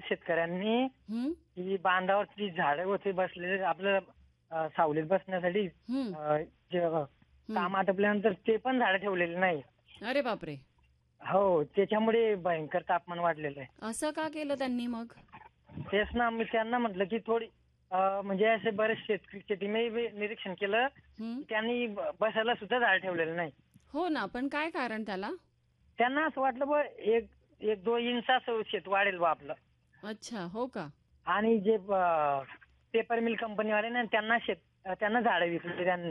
शेतकऱ्यांनी हं, की बांधावरची झाडं होते बसलेले आपलं सावलीत बसण्यासाठी हं, जे काम आटपल्यानंतर ते पण झाडं ठेवलेले नाही. अरे बापरे. हो, त्याच्यामुळे भयंकर तापमान वाढलेलं आहे. असं का केलं त्यांनी मग? तेच ना मी त्यांना म्हटलं की थोडी म्हणजे असे बरेच शेती मी बी निरीक्षण केलं हं, की त्यांनी बसायला सुद्धा झाड ठेवलेलं नाही. हो ना, पण काय कारण त्याला? त्यांना असं वाटलं बा एक एक 2 इंचाचं शेत वाढेल बा आपलं. अच्छा, हो का? आणि जे पेपर मिल कंपनीवाले ना त्यांना झाडं विकली त्यांनी.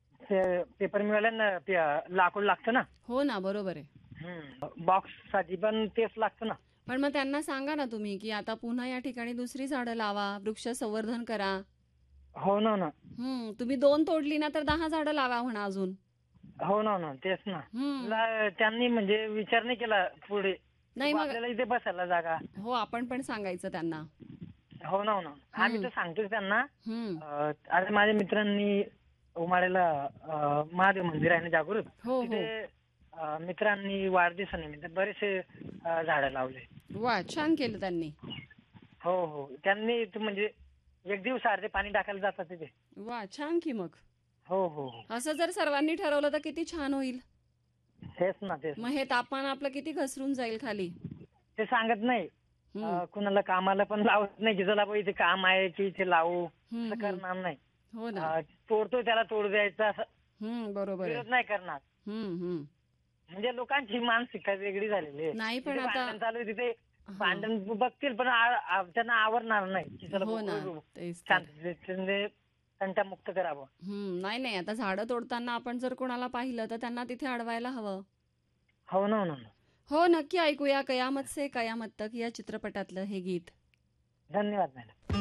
पेपर मिलवाल्यांना लाकूड लागतं ना. हो ना, बरोबर आहे. बॉक्ससाठी पण तेच लागतं ना. पण मग त्यांना सांगा ना तुम्ही, की आता पुन्हा या ठिकाणी दुसरी झाडं लावा, वृक्ष संवर्धन करा. हो ना, हो ना. तुम्ही 2 तोडली ना तर 10 झाडं लावा म्हणा अजून. हो ना, हो ना. तेच ना. हं. त्यांनी म्हणजे विचार नाही केला पुढे. की नाही बा मग आपल्याला इथे बसायला जागा. हो, आपण पण सांगायचं त्यांना. हो ना, हो ना. आम्ही हं, तर सांगतोच त्यांना. हं. आता माझ्या मित्रांनी उमाळ्याला महादेव मंदिर आहे ना जागृत. हो, तिथे हो. मित्रांनी वाढदिवसानिमित्त बरेचसे झाडं लावले. वाह! छान केलं त्यांनी. हो, हो. त्यांनी म्हणजे एक दिवस अर्धे पाणी टाकायला जातात तिथे. वाह! छान की मग. हो, हो, हो. असं जर सर्वांनी ठरवलं तर किती छान होईल. तेच ना, तेच मग ना. हे तापमान आपलं किती घसरून जाईल खाली. ते सांगत नाही. हं, कुणाला कामाला पण लावत नाही की चला बाई इथे काम आहे की इथे लावू. हं, असं हं. करणार नाही. हो ना. तोडतोय त्याला तोडू द्यायचं असं बरोबर आहे. विरोध नाही करणार. हं, हं. म्हणजे लोकांची मानसिकता वेगळी झालेली आहे. नाही पण जिथे आता भांडण चालू आहे तिथे हां. भांडण बघतील पण त्यांना आवडणार नाही की चला हो ना. बघू तेच तर. शांततेने तंटामुक्त करावं. नाही, नाही. आता झाडं तोडताना आपण जर कोणाला पाहिलं तर त्यांना तिथे अडवायला हवं. हो ना, हो ना. हो, नक्की ऐकूया कयामत से कयामत तक या चित्रपटातलं हे गीत. धन्यवाद मॅडम.